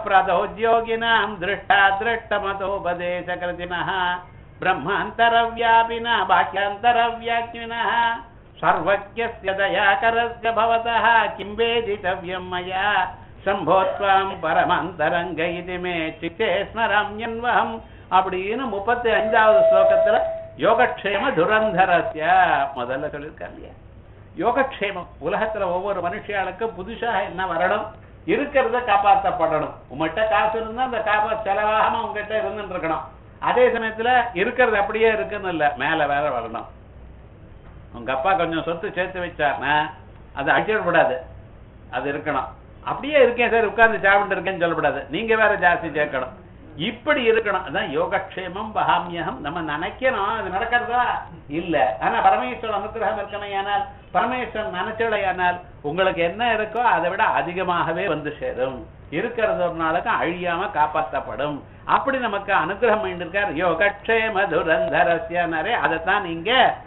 பிரதோத்யோகினாம் திருஷ்டா திருஷ்டமதோபதேசகிருதினः பிரம்மாந்தரவ்யாபினா பாஹ்யாந்தரவ்யாக்ஞினः சர்வஜ்ஞஸ்ய தயாகரஸ்ய பவதः கிம் வேதிதவ்யம் மயா சம்போத்வாம் பரமாந்தரங்க இது மே சித்தே ஸ்மராம்யன்வஹம் அப்படின்னு 35வது ஸ்லோகத்துல யோகக்ஷேம துரந்தரஸ்ய முதல்ல சொல்லியிருக்காங்க இல்லையா. யோகக்ஷேமம் உலகத்துல ஒவ்வொரு மனுஷியாளுக்கும் புதுசாக என்ன வரணும், இருக்கிறத காப்பாற்றப்படணும். உங்கள்கிட்ட காசு இருந்தா அந்த காப்பா செலவாகாம உங்ககிட்ட இருந்துட்டு இருக்கணும். அதே சமயத்துல இருக்கிறது அப்படியே இருக்குன்னு இல்ல, மேல வேற வரணும். உங்க அப்பா கொஞ்சம் சொத்து சேர்த்து வச்சாருன்னா அது அழிச்சிடக்கூடாது, அது இருக்கணும். அப்படியே இருக்கேன் சார் உட்கார்ந்து சாப்பிட்டு இருக்கேன்னு சொல்லக்கூடாது, நீங்க வேற ஜாஸ்தி சேர்க்கணும். இப்படி இருக்கணும். அதான் யோகக்ஷேமம் பகாமியகம். நம்ம நினைக்கணும், அது நடக்கிறதா இல்ல. ஆனா பரமேஸ்வரன் அனுகிரகம் இருக்கணையானால், பரமேஸ்வரன் நினைச்சலையானால் உங்களுக்கு என்ன இருக்கோ அதை விட அதிகமாகவே வந்து சேரும். இருக்கிறது ஒரு நாளுக்கு அழியாம காப்பாற்றப்படும். அப்படி நமக்கு அனுகிரகம் பண்ணிருக்கார். யோகக்ஷேம துரந்தரஸ்யனரே அதைத்தான் நீங்க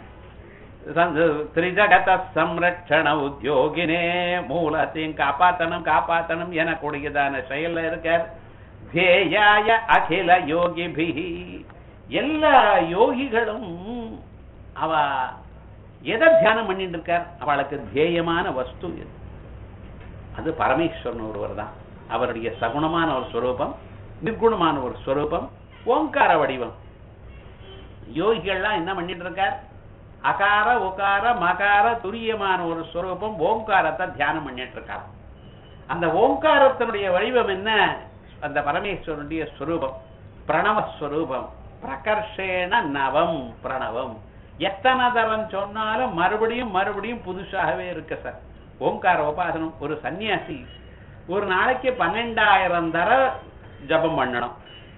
திரிஜகத சம்ரட்சண உத்தியோகினே மூலத்தையும் காப்பாத்தணும் எனக்கூடியதான செயல்ல இருக்கார். தேயாய அகில யோகிபிஹி, எல்லா யோகிகளும் அவ எதை தியானம் பண்ணிட்டு இருக்கார், அவளுக்கு தேயமான வஸ்து எது, அது பரமேஸ்வரன் ஒருவர் தான். அவருடைய சகுணமான ஒரு ஸ்வரூபம், நிர்குணமான ஒரு ஸ்வரூபம், ஓங்கார வடிவம். யோகிகள்லாம் என்ன பண்ணிட்டு இருக்கார், அகார உகார மகார துரியமான ஒரு ஸ்வரூபம் ஓங்காரத்தை தியானம் பண்ணிட்டு இருக்கார். அந்த ஓங்காரத்தினுடைய வடிவம் என்ன, அந்த பரமேஸ்வரனுடைய ஸ்வரூபம் பிரணவஸ்வரூபம். பிரகர்ஷேண நவம் பிரணவம். எத்தனை தரம் சொன்னாலும் மறுபடியும் மறுபடியும் புதுசாகவே இருக்கு சார் ஓங்கார உபாசனம். ஒரு சன்னியாசி ஒரு நாளைக்கு 12,000 தர ஜபம் பண்ணணும்.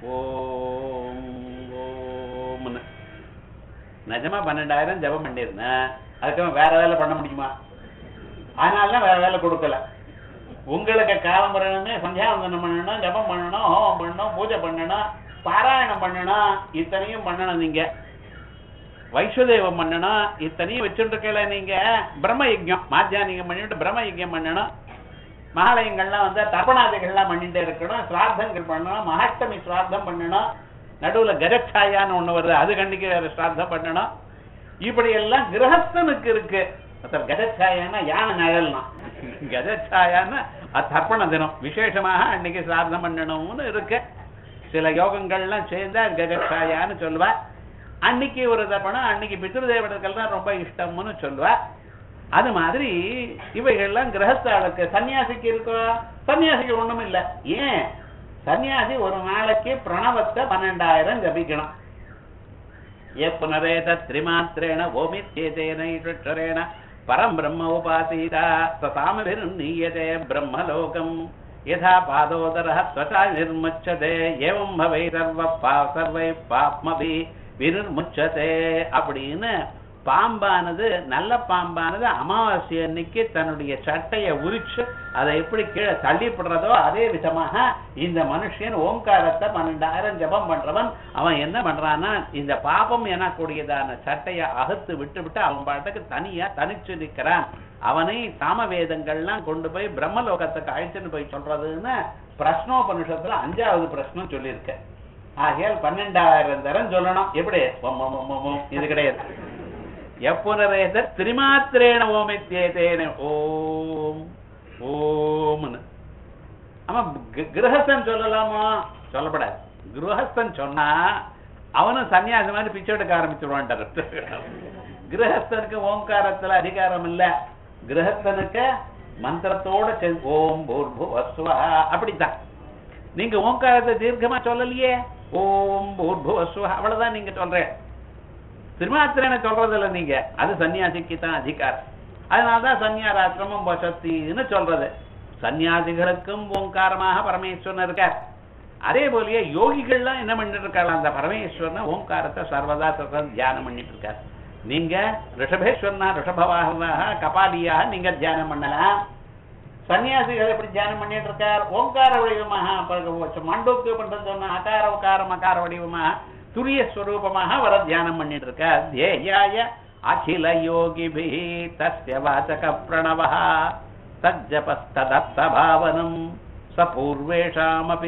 ஓம் ஓம்னு நிஜமா 12,000 ஜபம் பண்ணிருந்தேன். அதுக்கு வேற வேலை பண்ண முடியுமா? அதனாலதான் வேற வேலை கொடுக்கல. உங்களுக்கு காலம் வரணுமே, சந்தியாவந்தனம் பண்ணணும், ஜபம் பண்ணணும், ஹோமம் பண்ணணும், பூஜை பண்ணணும், பாராயணம் பண்ணணும், இத்தனையும் பண்ணணும். நீங்க வைஸ்வதேவம் பண்ணணும், இத்தனையும் வச்சுட்டு இருக்கல. நீங்க பிரம்ம யஜ்யம் மாத்தியானிகம் பண்ணிட்டு பிரம்ம யஜ்யம் பண்ணணும். மகாலயங்கள்லாம் வந்து தர்ப்பணாதிகள்லாம் பண்ணிட்டே இருக்கணும். சிரார்த்தங்கள் பண்ணணும், மகாஷ்டமி சிரார்த்தம் பண்ணணும். நடுவுல கஜச்சாயான்னு ஒண்ணு வருது, அது கண்டிக்கு வேற சிரார்த்தம் பண்ணணும். இப்படி எல்லாம் கிரகஸ்தனுக்கு இருக்கு. கஜச்சாயான்னா யானை நிழல்னா, கஜச்சாயான்னு தர்ப்பண தினம் விசேஷமாக அன்னைக்கு சிரார்த்தம் பண்ணணும்னு இருக்கு. சில யோகங்கள்லாம் சேர்ந்தா கஜச்சாயான்னு சொல்லுவா. அன்னைக்கு ஒரு தர்ப்பணம், அன்னைக்கு பித்ருதேவர்கள் தான் ரொம்ப இஷ்டம்னு சொல்லுவா. அது மாதிரி இவைகள்லாம் கிரகஸ்தாளுக்கு. சன்னியாசிக்கு இருக்கோ? சன்னியாசிக்கு ஒண்ணும் இல்லை. ஏன், சன்னியாசி ஒரு நாளைக்கு பிரணவத்தை 12,000 ஜபிக்கணும். புனரேத திரிமாத்திரேண ஓமித்யேதேன ஈஸ்வரேண பரம் பிரம்ம உபாசீதா ததாமபிர்நீயதே பிரம்மலோகம் யதா பாதோதரः त्वचा निर्मुच्यते एवं भवे सर्वै पाप्मभि विनिर्मुच्यते அப்படின்னு பாம்பானது, நல்ல பாம்பானது அமாவாசை அன்னைக்கு தன்னுடைய சட்டையை உரிச்சு அதை எப்படி கீழே தள்ளிப்படுறதோ அதே விதமாக இந்த மனுஷன் ஓங்காரத்தை 12,000 ஜபம் பண்றவன் அவன் என்ன பண்றான்னா, இந்த பாபம் எனக்கூடியதான சட்டையை அகத்து விட்டு அவன் பாட்டுக்கு தனியா தனிச்சு நிற்கிறான். அவனை சாமவேதங்கள்லாம் கொண்டு போய் பிரம்மலோகத்துக்கு அழைச்சுன்னு போய் சொல்றதுன்னு பிரஷ்னோபனிஷத்துல 5வது பிரஷ்னம் சொல்லியிருக்க. ஆகையால் 12,000 தரம் சொல்லணும். எப்படி? இது கிடையாது. எப்புனரேத திரிமாத்திரேண ஓமித்யேதேன ஓம் ஓம்னு. ஆமா, கிரகஸ்தன் சொல்லலாமா? சொல்லப்படாது. கிரகஸ்தன் சொன்னா அவனும் சன்னியாசி மாதிரி பிச்சை எடுக்க ஆரம்பிச்சுடுவான்ட்டார். கிரகஸ்தனுக்கு ஓங்காரத்துல அதிகாரம் இல்ல. கிரகஸ்தனுக்கு மந்திரத்தோட ஓம் பூர்புவஸ்வஹ அப்படித்தான். நீங்க ஓங்காரத்தை தீர்க்கமா சொல்லலையே, ஓம் பூர்புவஸ்வஹ அவ்வளவுதான் நீங்க சொல்றேன். திருமாத்திரனை சொல்றதில்ல நீங்க, அது சன்னியாசிக்கு தான் அதிகாரம். அதனாலதான் சன்னியாராசிரமம் வசத்தின்னு சொல்றது. சன்னியாசிகளுக்கும் ஓங்காரமாக பரமேஸ்வரன் இருக்கார். அதே போலயே யோகிகள்லாம் என்ன பண்ணிட்டு இருக்காங்க, அந்த பரமேஸ்வரனை ஓங்காரத்தை சர்வதா தியானம் பண்ணிட்டு இருக்கார். நீங்க ரிஷபேஸ்வரனா, ரிஷபவாக, கபாலியாக நீங்க தியானம் பண்ணலாம். சன்னியாசிகள் எப்படி தியானம் பண்ணிட்டு இருக்கார், ஓங்கார வடிவமாக மண்டோக்கு பண்றது சொன்ன அகார உகார மகார வடிவமாக துரிய ஸ்வரூபமாக வர தியானம் பண்ணிட்டு இருக்கார். தேயாய அகில யோகிபி தஸ்ய வாசக பிரணவஹ தஜ்ஜபஸ்ததர்த்த பாவனம் சபூர்வேஷாமபி